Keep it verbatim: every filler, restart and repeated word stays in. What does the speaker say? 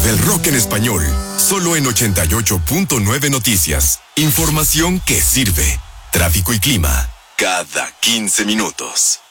del rock en español, solo en ochenta y ocho punto nueve Noticias. Información que sirve. Tráfico y clima cada quince minutos.